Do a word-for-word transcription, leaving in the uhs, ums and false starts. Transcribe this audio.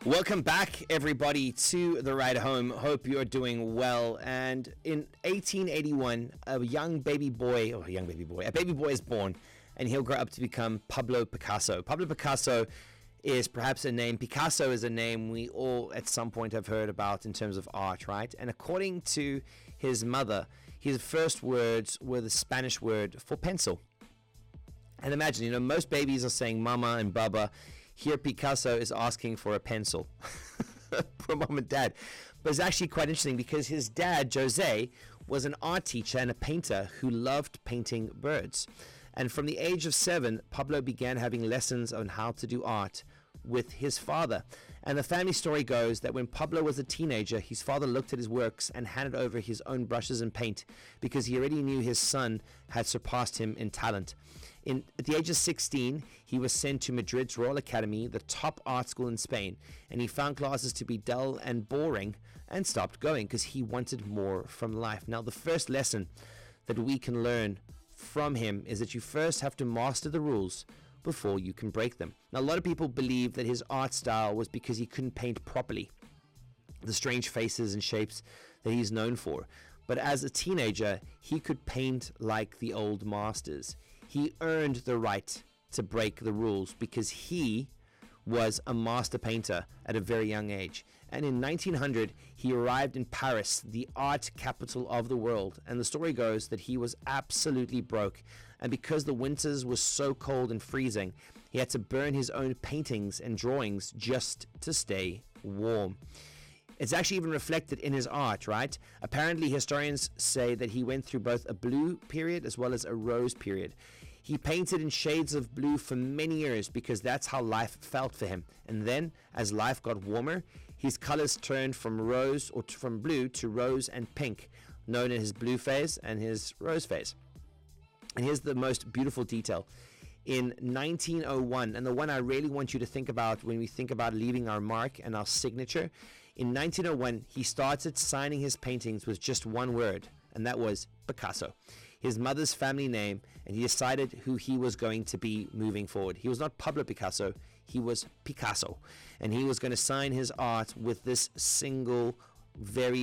Welcome back, everybody, to The Ride Home. Hope you're doing well. And in eighteen eighty-one, a young baby boy, or a young baby boy, a baby boy is born, and he'll grow up to become Pablo Picasso. Pablo Picasso is perhaps a name. Picasso is a name we all at some point have heard about in terms of art, right? And according to his mother, his first words were the Spanish word for pencil. And imagine, you know, most babies are saying mama and baba. Here Picasso is asking for a pencil from mom and dad. But it's actually quite interesting because his dad, Jose, was an art teacher and a painter who loved painting birds. And from the age of seven, Pablo began having lessons on how to do art with his father. And the family story goes that when Pablo was a teenager, his father looked at his works and handed over his own brushes and paint because he already knew his son had surpassed him in talent. In, at the age of sixteen, he was sent to Madrid's Royal Academy, the top art school in Spain, and he found classes to be dull and boring and stopped going because he wanted more from life. Now, the first lesson that we can learn from him is that you first have to master the rules before you can break them. Now, a lot of people believe that his art style was because he couldn't paint properly, the strange faces and shapes that he's known for. But as a teenager, he could paint like the old masters. He earned the right to break the rules because he was a master painter at a very young age. And in nineteen hundred, he arrived in Paris, the art capital of the world. And the story goes that he was absolutely broke. And because the winters were so cold and freezing, he had to burn his own paintings and drawings just to stay warm. It's actually even reflected in his art, right? Apparently, historians say that he went through both a blue period as well as a rose period. He painted in shades of blue for many years because that's how life felt for him. And then, as life got warmer, his colors turned from rose or t- from blue to rose and pink, known as his blue phase and his rose phase. And here's the most beautiful detail. In nineteen oh one, and the one I really want you to think about when we think about leaving our mark and our signature, in nineteen oh one, he started signing his paintings with just one word, and that was Picasso, his mother's family name, and he decided who he was going to be moving forward. He was not Pablo Picasso, he was Picasso, and he was going to sign his art with this single, very